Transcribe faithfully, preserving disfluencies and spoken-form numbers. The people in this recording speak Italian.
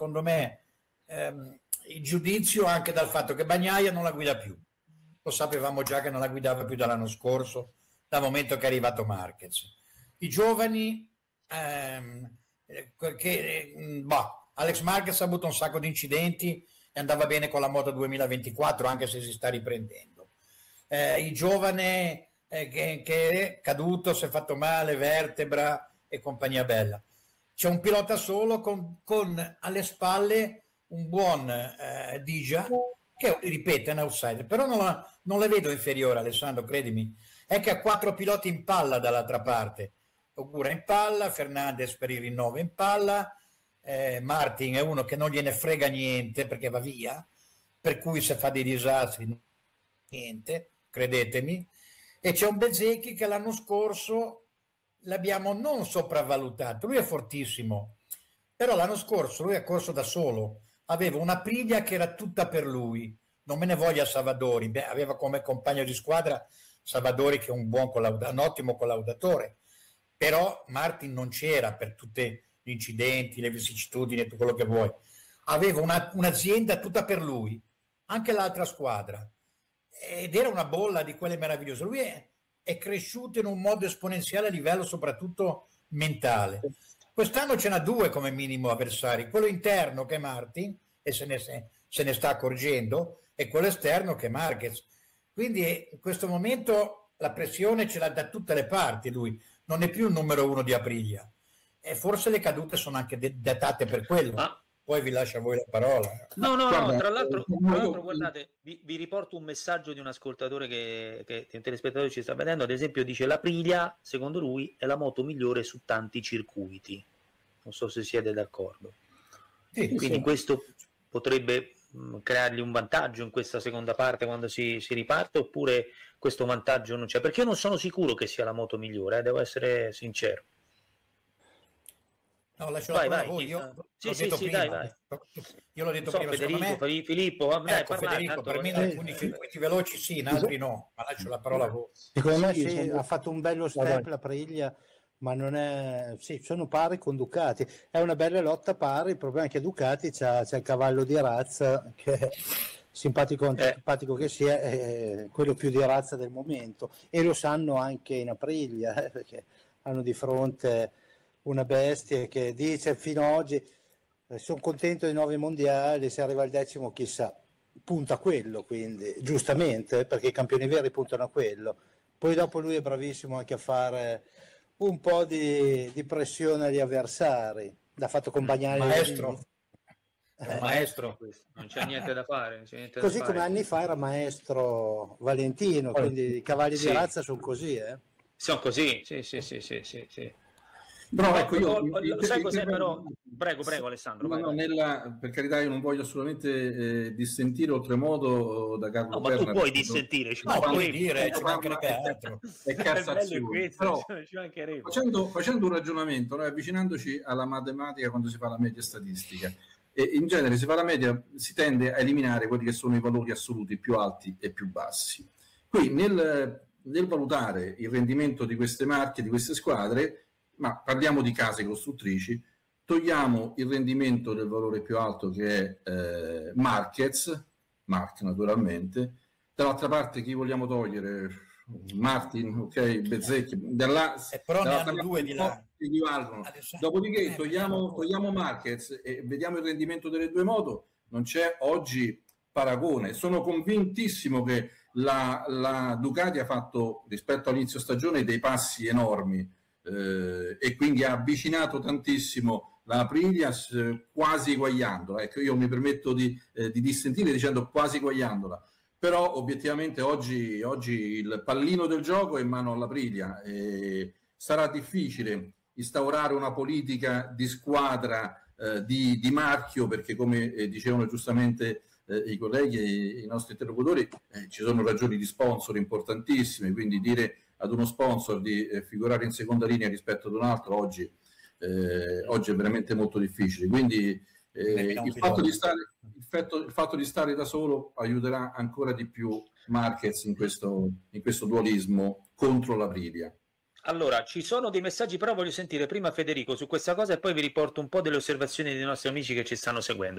secondo me ehm, il giudizio anche dal fatto che Bagnaia non la guida più. Lo sapevamo già che non la guidava più dall'anno scorso, dal momento che è arrivato Marquez. I giovani, ehm, che, boh, Alex Marquez ha avuto un sacco di incidenti e andava bene con la moto duemilaventiquattro, anche se si sta riprendendo. Eh, il giovane eh, che, che è caduto, si è fatto male, vertebra e compagnia bella. C'è un pilota solo con, con alle spalle un buon eh, Dija, che ripeto è un outsider, però non, la, non le vedo inferiore, Alessandro, credimi. È che ha quattro piloti in palla dall'altra parte. Ogura in palla, Fernandez per il rinnovo in palla, eh, Martin è uno che non gliene frega niente perché va via, per cui se fa dei disastri niente, credetemi. E c'è un Bezzecchi che l'anno scorso l'abbiamo non sopravvalutato, lui è fortissimo, però l'anno scorso lui ha corso da solo, aveva una Aprilia che era tutta per lui, non me ne voglia Savadori. Beh, aveva come compagno di squadra Savadori che è un buon collaudatore, un ottimo collaudatore, però Martin non c'era per tutti gli incidenti, le vicissitudini e tutto quello che vuoi, aveva una, un'azienda tutta per lui, anche l'altra squadra, ed era una bolla di quelle meravigliose. Lui è, è cresciuto in un modo esponenziale a livello soprattutto mentale. Quest'anno ce n'ha due come minimo avversari, quello interno che è Martin e se ne, se ne sta accorgendo, e quello esterno che è Marquez. Quindi in questo momento la pressione ce l'ha da tutte le parti, lui non è più il numero uno di Aprilia e forse le cadute sono anche datate per quello. Ah. Poi vi lascio a voi la parola. No, no, no, tra l'altro, tra l'altro guardate, vi, vi riporto un messaggio di un ascoltatore che, che un telespettatore ci sta vedendo, ad esempio dice l'Aprilia, secondo lui, è la moto migliore su tanti circuiti. Non so se siete d'accordo. Sì, quindi sì. Questo potrebbe mh, creargli un vantaggio in questa seconda parte quando si, si riparte, oppure questo vantaggio non c'è? Perché io non sono sicuro che sia la moto migliore, eh, devo essere sincero. No, lascio vai, la vai, parola. Io sì, l'ho sì, detto sì, prima. dai, vai. Io l'ho detto so, prima. Federico, me... Filippo, vabbè, ecco, parlare, Federico, tanto... per me in alcuni circuiti veloci sì, in altri no, ma lascio la parola a voi. Secondo me sì, sì ha fatto un bello step la Aprilia, ma non è, sì, sono pari con Ducati, è una bella lotta pari. Il problema è che Ducati c'ha, c'ha il cavallo di razza che simpatico o antipatico che sia, è quello più di razza del momento, e lo sanno anche in Aprilia, eh, perché hanno di fronte una bestia che dice fino ad oggi eh, sono contento dei nove mondiali, se arriva al decimo chissà, punta a quello, quindi giustamente, perché i campioni veri puntano a quello. Poi dopo lui è bravissimo anche a fare un po' di, di pressione agli avversari, l'ha fatto con Bagnaia. Maestro. Eh, maestro, non c'è niente da fare. C'è niente così da come fare. anni fa era maestro Valentino, quindi i cavalli sì. di razza sono così, eh? Sono così, sì, sì, sì, sì, sì, sì. Però no, ecco, io, io, io sai cos'è intervengo... però? Prego, prego Alessandro. No, vai, no, vai. nella, per carità, io non voglio assolutamente eh, dissentire oltremodo da Carlo No, ma Berna, tu puoi dissentire, ci no, puoi mancherebbe. dire, ci mancherebbe altro. È Cassazione. Però, ci mancherebbe. Facendo, facendo un ragionamento, noi avvicinandoci alla matematica quando si fa la media statistica, e in genere si fa la media, si tende a eliminare quelli che sono i valori assoluti più alti e più bassi. Qui nel, nel valutare il rendimento di queste marche, di queste squadre, ma parliamo di case costruttrici, togliamo il rendimento del valore più alto che è eh, Marquez, Marc naturalmente, dall'altra parte chi vogliamo togliere? Martin, ok, Bezzecchi, dalla, eh, però ne hanno due di là. Dopodiché eh, togliamo, togliamo Marquez e vediamo il rendimento delle due moto, non c'è oggi paragone. Sono convintissimo che la, la Ducati ha fatto rispetto all'inizio stagione dei passi enormi, eh, e quindi ha avvicinato tantissimo la Aprilia, eh, quasi eguagliandola. Ecco, io mi permetto di, eh, di dissentire dicendo quasi eguagliandola, però obiettivamente oggi, oggi il pallino del gioco è in mano all'Aprilia e sarà difficile instaurare una politica di squadra, eh, di, di marchio, perché come eh, dicevano giustamente eh, i colleghi e i nostri interlocutori, eh, ci sono ragioni di sponsor importantissime, quindi dire ad uno sponsor di eh, figurare in seconda linea rispetto ad un altro oggi, eh, oggi è veramente molto difficile. Quindi eh, il, fatto di stare, il, fatto, il fatto di stare da solo aiuterà ancora di più Marquez in questo, in questo dualismo contro l'Aprilia. Allora, ci sono dei messaggi, però voglio sentire prima Federico su questa cosa e poi vi riporto un po' delle osservazioni dei nostri amici che ci stanno seguendo.